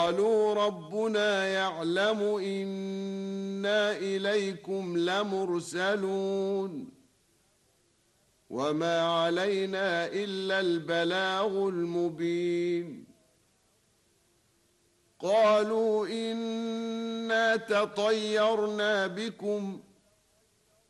قالوا ربنا يعلم إنا إليكم لمرسلون وما علينا إلا البلاغ المبين قالوا إنا تطيرنا بكم